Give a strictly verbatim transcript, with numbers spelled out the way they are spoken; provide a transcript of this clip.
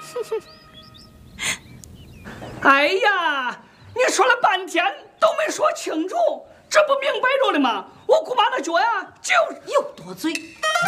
哎呀，你说了半天都没说清楚，这不明摆着的吗？我姑妈那脚呀，就又多嘴。